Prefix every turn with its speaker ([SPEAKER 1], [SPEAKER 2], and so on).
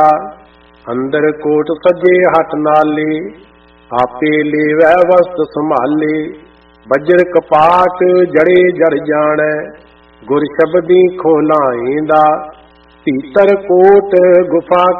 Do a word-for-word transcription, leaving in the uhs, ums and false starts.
[SPEAKER 1] ਅੰਦਰ ਕੋਟ ਸੱਜੇ ਹੱਥ ਨਾਲੇ, ਆਪੇ ਲੇਵੈ ਵਸਤ ਸੰਭਾਲੇ। ਵਜਰ ਕਪਾਟ ਜੜੇ ਜੜ ਜਾਣੈ, ਗੁਰ ਸ਼ਬਦੀ ਖੋਲਾਏਂਦਾ। ਭੀਤਰ ਕੋਟ ਗੁਫਾ